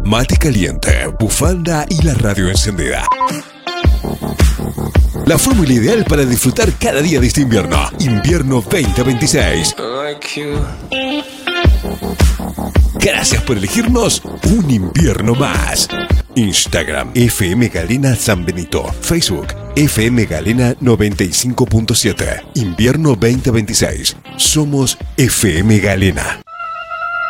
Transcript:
mate caliente, bufanda y la radio encendida. La fórmula ideal para disfrutar cada día de este invierno. Invierno 2026. Gracias por elegirnos un invierno más. Instagram FM Galena San Benito. Facebook FM Galena 95.7. Invierno 2026. Somos FM Galena.